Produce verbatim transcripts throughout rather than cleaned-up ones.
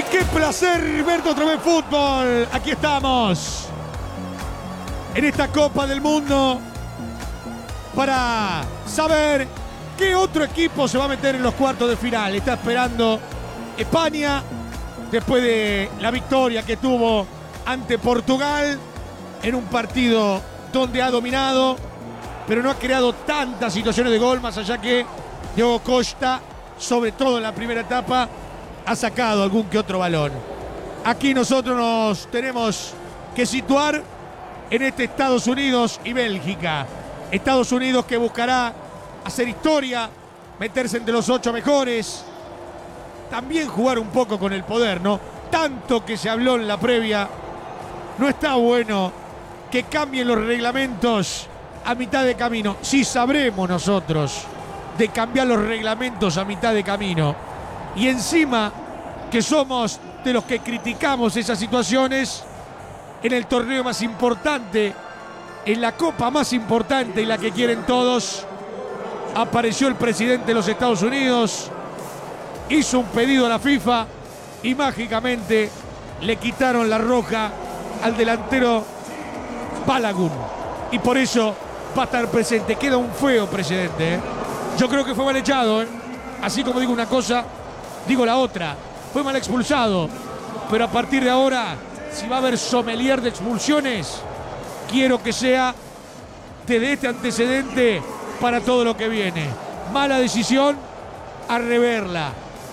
¡Qué placer verte otra vez fútbol! Aquí estamos en esta Copa del Mundo para saber qué otro equipo se va a meter en los cuartos de final. Está esperando España después de la victoria que tuvo ante Portugal en un partido donde ha dominado, pero no ha creado tantas situaciones de gol, más allá que Diogo Costa, sobre todo en la primera etapa, ha sacado algún que otro balón. Aquí nosotros nos tenemos que situar en este Estados Unidos y Bélgica. Estados Unidos que buscará hacer historia, meterse entre los ocho mejores, también jugar un poco con el poder, ¿no? Tanto que se habló en la previa, no está bueno que cambien los reglamentos a mitad de camino. Sí sabremos nosotros de cambiar los reglamentos a mitad de camino. Y encima que somos de los que criticamos esas situaciones en el torneo más importante, en la copa más importante y la que quieren todos, apareció el presidente de los Estados Unidos, hizo un pedido a la FIFA y mágicamente le quitaron la roja al delantero Balogun. Y por eso va a estar presente. Queda un feo presidente, ¿eh? Yo creo que fue mal echado, ¿eh? Así como digo una cosa, digo la otra. Fue mal expulsado. Pero a partir de ahora, si va a haber sommelier de expulsiones, quiero que sea de este antecedente para todo lo que viene. Mala decisión, a reverla.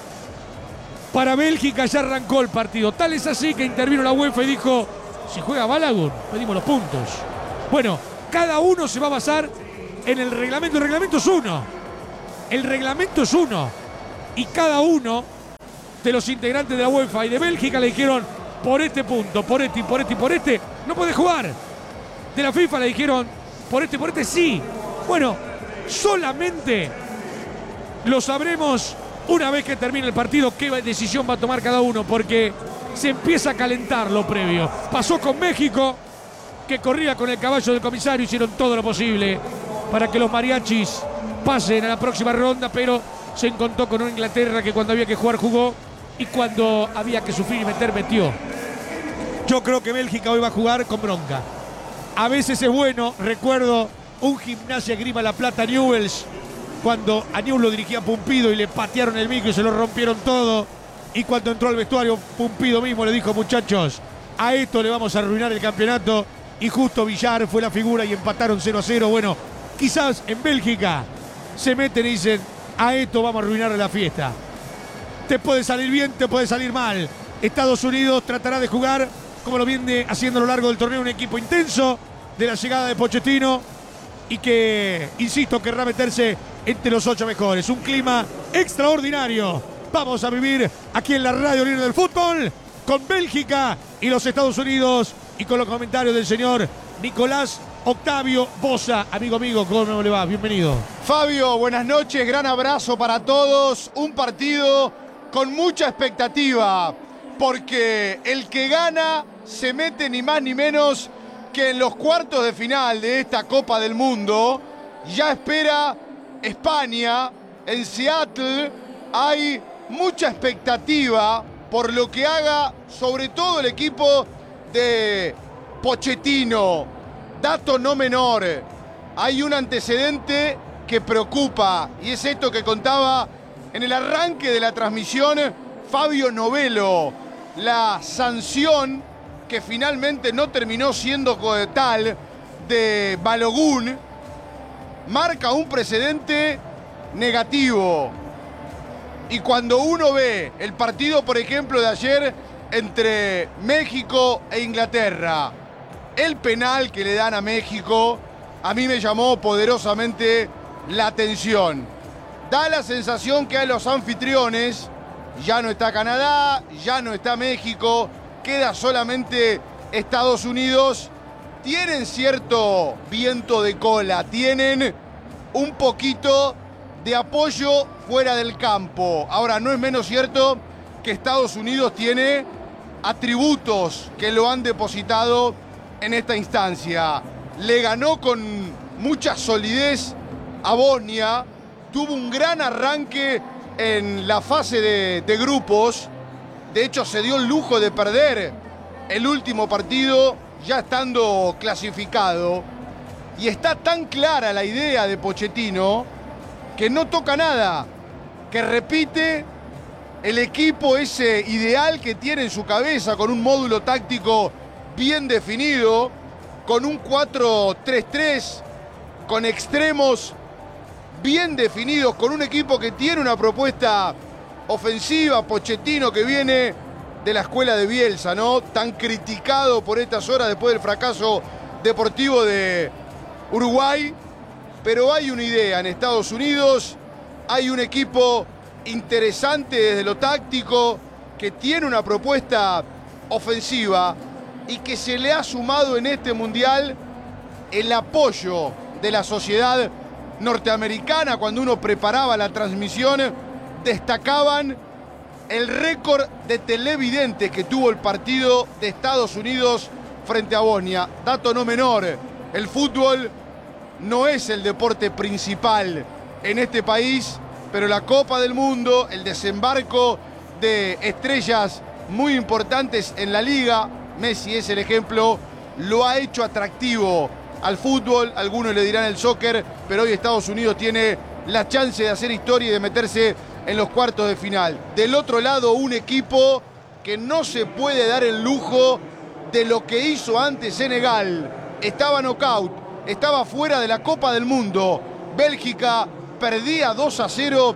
Para Bélgica ya arrancó el partido. Tal es así que intervino la UEFA y dijo: si juega Balogun, pedimos los puntos. Bueno, cada uno se va a basar en el reglamento. El reglamento es uno. El reglamento es uno. Y cada uno de los integrantes de la UEFA y de Bélgica le dijeron: por este punto, por este y por este y por este, no puede jugar. De la FIFA le dijeron: por este y por este sí. Bueno, solamente lo sabremos una vez que termine el partido, qué decisión va a tomar cada uno, porque se empieza a calentar lo previo. Pasó con México, que corría con el caballo del comisario, hicieron todo lo posible para que los mariachis pasen a la próxima ronda, pero se encontró con una Inglaterra que cuando había que jugar jugó y cuando había que sufrir y meter, metió. Yo creo que Bélgica hoy va a jugar con bronca. A veces es bueno, recuerdo un Gimnasia Grima La Plata Newell's, cuando a Newell's lo dirigía Pumpido y le patearon el micro y se lo rompieron todo. Y cuando entró al vestuario, Pumpido mismo le dijo: muchachos, a esto le vamos a arruinar el campeonato. Y justo Villar fue la figura y empataron cero a cero. Bueno, quizás en Bélgica se meten y dicen: a esto vamos a arruinar la fiesta. Te puede salir bien, te puede salir mal. Estados Unidos tratará de jugar como lo viene haciendo a lo largo del torneo, un equipo intenso de la llegada de Pochettino y que, insisto, querrá meterse entre los ocho mejores. Un clima extraordinario vamos a vivir aquí en la Radio Libre del Fútbol con Bélgica y los Estados Unidos, y con los comentarios del señor Nicolás Octavio Bosa. Amigo, amigo, ¿cómo le va? Bienvenido. Fabio, buenas noches, gran abrazo para todos. Un partido con mucha expectativa, porque el que gana se mete ni más ni menos que en los cuartos de final de esta Copa del Mundo. Ya espera España en Seattle. Hay mucha expectativa por lo que haga, sobre todo el equipo de Pochettino. Dato no menor, hay un antecedente que preocupa, y es esto que contaba en el arranque de la transmisión Fabio Novello. La sanción que finalmente no terminó siendo tal de Balogun marca un precedente negativo. Y cuando uno ve el partido, por ejemplo, de ayer entre México e Inglaterra, el penal que le dan a México a mí me llamó poderosamente la atención. Da la sensación que a los anfitriones ya no está Canadá, ya no está México, queda solamente Estados Unidos. Tienen cierto viento de cola, tienen un poquito de apoyo fuera del campo. Ahora, no es menos cierto que Estados Unidos tiene atributos que lo han depositado en esta instancia. Le ganó con mucha solidez a Bosnia, tuvo un gran arranque en la fase de, de grupos, De hecho, se dio el lujo de perder el último partido ya estando clasificado. Y está tan clara la idea de Pochettino que no toca nada, que repite el equipo ese ideal que tiene en su cabeza, con un módulo táctico bien definido, con un cuatro tres tres, con extremos bien definidos, con un equipo que tiene una propuesta ofensiva. Pochettino, que viene de la escuela de Bielsa, ¿no? Tan criticado por estas horas después del fracaso deportivo de Uruguay. Pero hay una idea en Estados Unidos, hay un equipo interesante desde lo táctico, que tiene una propuesta ofensiva y que se le ha sumado en este mundial el apoyo de la sociedad norteamericana. Cuando uno preparaba la transmisión, destacaban el récord de televidentes que tuvo el partido de Estados Unidos frente a Bosnia. Dato no menor, el fútbol no es el deporte principal en este país, pero la Copa del Mundo, el desembarco de estrellas muy importantes en la liga, Messi es el ejemplo, lo ha hecho atractivo al fútbol. Algunos le dirán el soccer, pero hoy Estados Unidos tiene la chance de hacer historia y de meterse en los cuartos de final. Del otro lado, un equipo que no se puede dar el lujo de lo que hizo antes Senegal. Estaba knockout, estaba fuera de la Copa del Mundo. Bélgica perdía dos a cero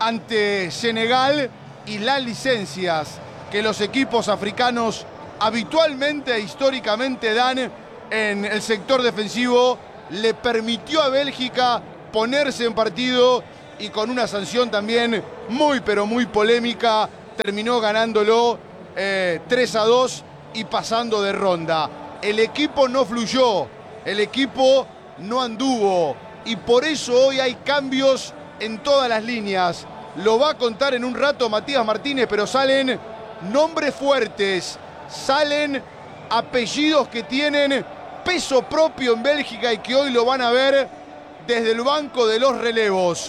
ante Senegal, y las licencias que los equipos africanos habitualmente e históricamente dan en el sector defensivo le permitió a Bélgica ponerse en partido, y con una sanción también muy pero muy polémica terminó ganándolo eh, tres a dos y pasando de ronda. El equipo no fluyó, el equipo no anduvo, y por eso hoy hay cambios en todas las líneas. Lo va a contar en un rato Matías Martínez, pero salen nombres fuertes, salen apellidos que tienen peso propio en Bélgica y que hoy lo van a ver desde el banco de los relevos.